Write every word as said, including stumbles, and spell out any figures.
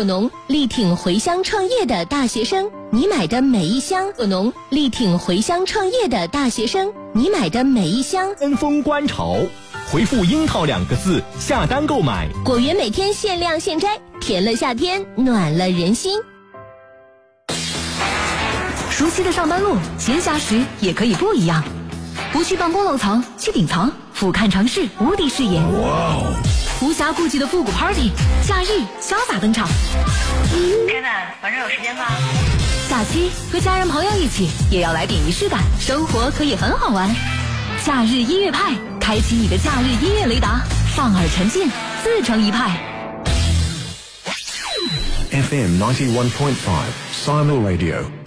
果农力挺回乡创业的大学生，你买的每一箱。果农力挺回乡创业的大学生，你买的每一箱。 跟风观潮，回复樱桃两个字下单购买。 果园每天限量现摘，甜了夏天，暖了人心。 熟悉的上班路，闲暇时也可以不一样。不去办公楼层，去顶层，俯瞰城市，无敌视野。哇哦！无暇顾及的复古 party， 假日潇洒登场。 天哪，晚上有时间吗？ 假期和家人朋友一起，也要来点仪式感，生活可以很好玩。假日音乐派，开启你的假日音乐雷达，放耳沉浸，自成一派。 F M ninety one point five Simul Radio。